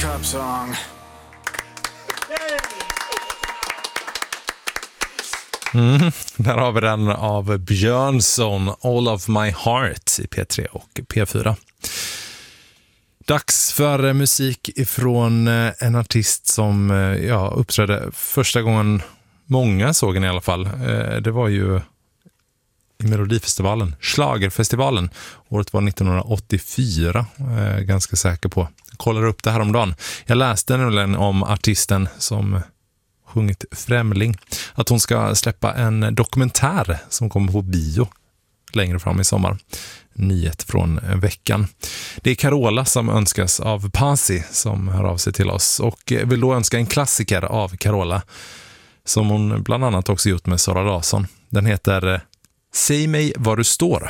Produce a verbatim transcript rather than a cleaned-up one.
cup song. Mm, där har vi den av Björnsson, All of My Heart i P tre och P fyra. Dags för musik ifrån en artist som ja, uppträdde första gången många såg den i alla fall. Det var ju i Melodifestivalen, Schlagerfestivalen. Året var nittonhundraåttiofyra, är ganska säker på. Jag kollar upp det här om dagen. Jag läste nämligen om artisten som sjungit Främling, att hon ska släppa en dokumentär som kommer på bio längre fram i sommar. Nyhet från veckan. Det är Carola som önskas av Pasi som hör av sig till oss och vill då önska en klassiker av Carola som hon bland annat också gjort med Sara Larsson. Den heter Säg mig var du står.